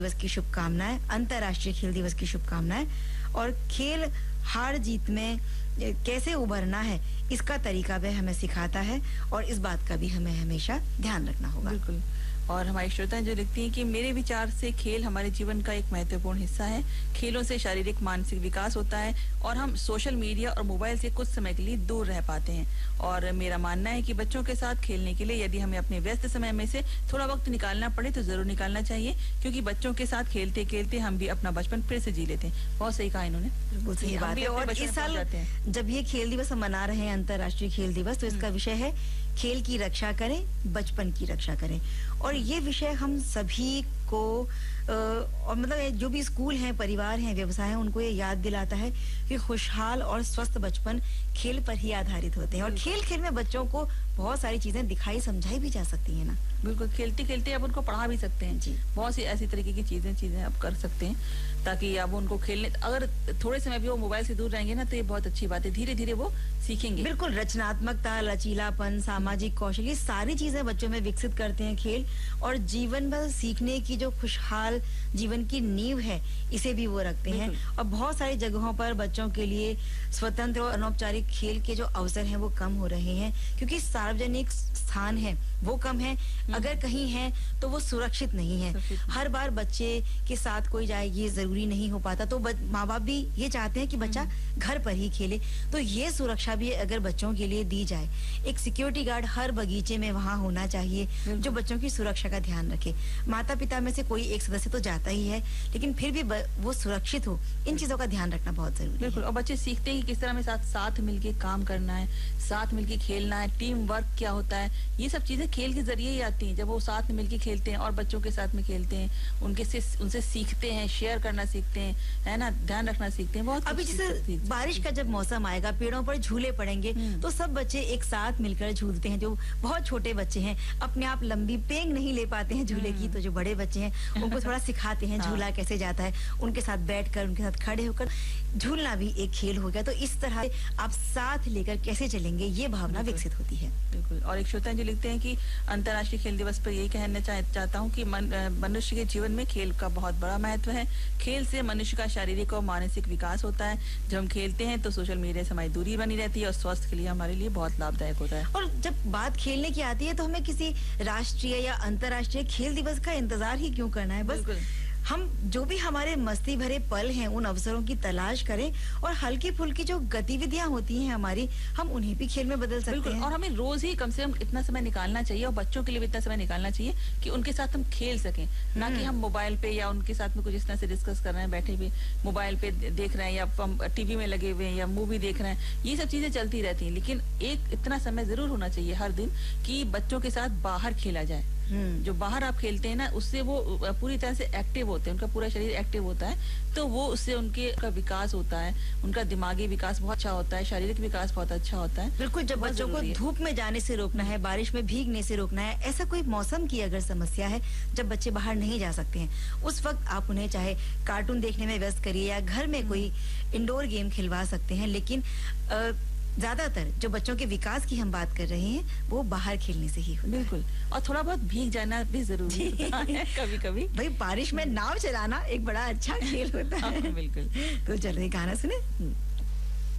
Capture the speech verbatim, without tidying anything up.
दिवस की शुभकामनाएं, अंतर्राष्ट्रीय खेल दिवस की शुभकामनाएं। और खेल हार जीत में कैसे उभरना है इसका तरीका वह हमें सिखाता है और इस बात का भी हमें हमेशा ध्यान रखना होगा। बिल्कुल। और हमारी श्रोताएं जो लिखती हैं कि मेरे विचार से खेल हमारे जीवन का एक महत्वपूर्ण हिस्सा है। खेलों से शारीरिक मानसिक विकास होता है और हम सोशल मीडिया और मोबाइल से कुछ समय के लिए दूर रह पाते हैं। और मेरा मानना है कि बच्चों के साथ खेलने के लिए यदि हमें अपने व्यस्त समय में से थोड़ा वक्त निकालना पड़े तो जरूर निकालना चाहिए, क्योंकि बच्चों के साथ खेलते खेलते हम भी अपना बचपन फिर से जी लेते हैं। बहुत सही कहा इन्होंने। बिल्कुल सही बात है। और इस साल जब ये खेल दिवस हम मना रहे हैं, अंतर्राष्ट्रीय खेल दिवस, तो इसका विषय है खेल की रक्षा करें, बचपन की रक्षा करें। और ये विषय हम सभी को आ, और मतलब जो भी स्कूल हैं, परिवार हैं, व्यवसाय हैं, उनको ये याद दिलाता है कि खुशहाल और स्वस्थ बचपन खेल पर ही आधारित होते हैं। और खेल खेल में बच्चों को बहुत सारी चीजें दिखाई समझाई भी जा सकती है ना। बिल्कुल, खेलते खेलते आप उनको पढ़ा भी सकते हैं जी। बहुत सी ऐसी तरीके की चीजें चीजें आप कर सकते हैं ताकि अब उनको खेलने, अगर थोड़े समय भी वो मोबाइल से दूर रहेंगे ना तो ये बहुत अच्छी बात है, धीरे धीरे वो सीखेंगे। बिल्कुल, रचनात्मकता, लचीलापन, सामाजिक कौशल, ये सारी चीजें बच्चों में विकसित करते हैं खेल। और जीवन भर सीखने की जो खुशहाल जीवन की नींव है इसे भी वो रखते हैं। और बहुत सारी जगहों पर बच्चों के लिए स्वतंत्र और अनौपचारिक खेल के जो अवसर हैं वो कम हो रहे हैं, क्योंकि सार्वजनिक स्थान है वो कम है, अगर कहीं है तो वो सुरक्षित नहीं है। हर बार बच्चे के साथ कोई जाए ये जरूरी नहीं हो पाता, तो माँ बाप भी ये चाहते हैं कि बच्चा घर पर ही खेले। तो ये सुरक्षा भी अगर बच्चों के लिए दी जाए, एक सिक्योरिटी गार्ड हर बगीचे में वहाँ होना चाहिए जो बच्चों की सुरक्षा का ध्यान रखे। माता पिता में से कोई एक सदस्य तो जाता ही है, लेकिन फिर भी वो सुरक्षित हो, इन चीजों का ध्यान रखना बहुत जरूरी है। बिल्कुल। और बच्चे सीखते हैं कि किस तरह में साथ साथ मिलके काम करना है, साथ मिलके खेलना है, टीम वर्क क्या होता है, ये सब चीजें खेल के जरिए ही आती हैं। जब वो साथ में मिलके खेलते हैं और बच्चों के साथ में खेलते हैं, उनके से उनसे सीखते हैं, शेयर करना सीखते हैं, है ना, ध्यान रखना सीखते हैं। बहुत अभी जैसे बारिश का जब मौसम आएगा, पेड़ों पर झूले पड़ेंगे तो सब बच्चे एक साथ मिलकर झूलते हैं। जो बहुत छोटे बच्चे हैं, अपने आप लंबी पेंग नहीं ले पाते हैं झूले की, तो जो बड़े बच्चे हैं उनको थोड़ा सिखाते हैं झूला कैसे जाता है, उनके साथ बैठकर, उनके साथ खड़े होकर झूलना भी एक खेल हो गया। तो इस तरह आप साथ लेकर कैसे चलेंगे, ये भावना विकसित होती है। बिल्कुल। और एक श्रोता जो लिखते हैं कि अंतर्राष्ट्रीय खेल दिवस पर यही कहना चाह, चाहता हूँ कि मन, मनुष्य के जीवन में खेल का बहुत बड़ा महत्व है। खेल से मनुष्य का शारीरिक और मानसिक विकास होता है। जब हम खेलते हैं तो सोशल मीडिया से हमारी दूरी बनी रहती है और स्वास्थ्य के लिए हमारे लिए बहुत लाभदायक होता है। और जब बात खेलने की आती है तो हमें किसी राष्ट्रीय या अंतर्राष्ट्रीय खेल दिवस का इंतजार ही क्यों करना है। बस हम जो भी हमारे मस्ती भरे पल हैं उन अवसरों की तलाश करें और हल्की फुल्की जो गतिविधियां होती हैं हमारी, हम उन्हें भी खेल में बदल सकते हैं। और हमें रोज ही कम से कम इतना समय निकालना चाहिए, और बच्चों के लिए भी इतना समय निकालना चाहिए कि उनके साथ हम खेल सकें, ना कि हम मोबाइल पे या उनके साथ में कुछ इस तरह से डिस्कस कर रहे हैं, बैठे हुए मोबाइल पे देख रहे हैं या हम टीवी में लगे हुए हैं या मूवी देख रहे हैं। ये सब चीजें चलती रहती हैं, लेकिन एक इतना समय जरूर होना चाहिए हर दिन कि बच्चों के साथ बाहर खेला जाए। जो बाहर आप खेलते हैं ना, उससे वो पूरी तरह से एक्टिव होते हैं, उनका पूरा शरीर एक्टिव होता है, तो वो उससे उनके का विकास होता है, उनका दिमागी विकास बहुत अच्छा होता है, शारीरिक विकास बहुत अच्छा होता है। बिल्कुल। जब बच्चों को धूप में जाने से रोकना है, बारिश में भीगने से रोकना है, ऐसा कोई मौसम की अगर समस्या है जब बच्चे बाहर नहीं जा सकते हैं, उस वक्त आप उन्हें चाहे कार्टून देखने में व्यस्त करिए या घर में कोई इंडोर गेम खिलवा सकते हैं, लेकिन आ, ज्यादातर जो बच्चों के विकास की हम बात कर रहे हैं वो बाहर खेलने से ही होता है। बिल्कुल। और थोड़ा बहुत भीग जाना भी जरूरी है कभी कभी। भाई बारिश में नाव चलाना एक बड़ा अच्छा खेल होता है। बिल्कुल। तो चलो ये गाना सुने।